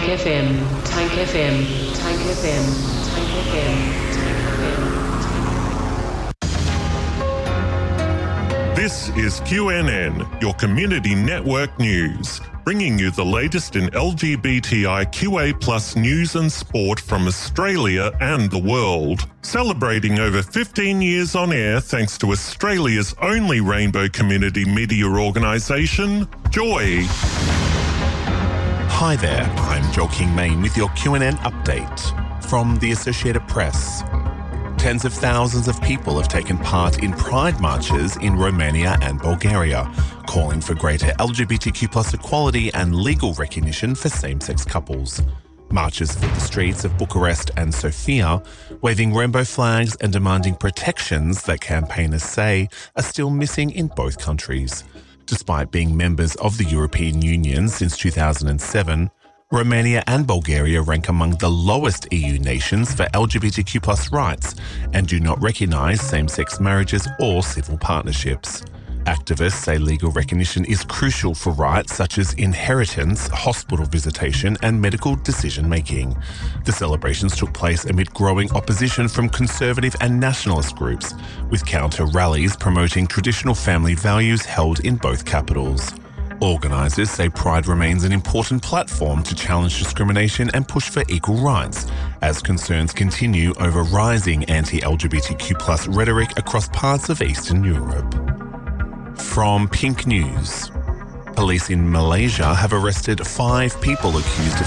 Tank FM, Tank FM, Tank FM, Tank FM, Tank FM. This is QNN, your community network news, bringing you the latest in LGBTIQA+ news and sport from Australia and the world. Celebrating over 15 years on air thanks to Australia's only rainbow community media organisation, Joy. Hi there, I'm Joel King Main with your QNN update from the Associated Press. Tens of thousands of people have taken part in pride marches in Romania and Bulgaria, calling for greater LGBTQ+ equality and legal recognition for same-sex couples. Marches filled the streets of Bucharest and Sofia, waving rainbow flags and demanding protections that campaigners say are still missing in both countries. Despite being members of the European Union since 2007, Romania and Bulgaria rank among the lowest EU nations for LGBTQ+ rights and do not recognise same-sex marriages or civil partnerships. Activists say legal recognition is crucial for rights such as inheritance, hospital visitation and medical decision-making. The celebrations took place amid growing opposition from conservative and nationalist groups, with counter-rallies promoting traditional family values held in both capitals. Organisers say Pride remains an important platform to challenge discrimination and push for equal rights, as concerns continue over rising anti-LGBTQ+ rhetoric across parts of Eastern Europe. From Pink News, police in Malaysia have arrested 5 people accused of